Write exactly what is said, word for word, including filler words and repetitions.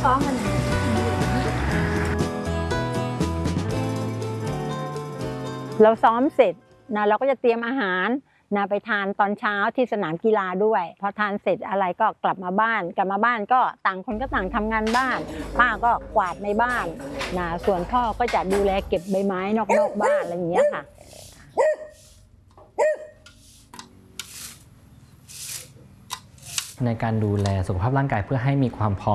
ซ้อมกันเราซ้อมเสร็จนะเราก็จะเตรียมอาหารนะไปทานตอนเช้าที่สนามกีฬาด้วยพอทานเสร็จอะไรก็กลับมาบ้านกลับมาบ้านก็ต่างคนก็ต่างทำงานบ้านป้าก็กวาดในบ้านนะส่วนพ่อก็จะดูแลเก็บใบไม้นอกๆบ้านอะไรอย่างเงี้ยค่ะในการดูแลสุขภาพร่างกายเพื่อให้มีความพร้อม